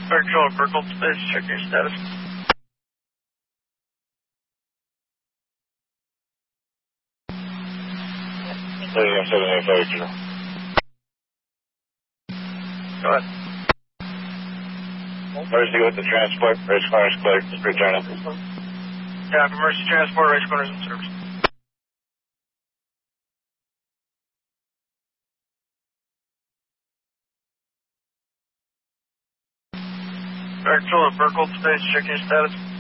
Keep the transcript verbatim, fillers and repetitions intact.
Control, Burkle Space, check your status. seven eight five, Go ahead. Where's he with the transport? Race corners clear. Just return it. Yeah, emergency transport, race corners in service. Control, Burkle Space, check your status.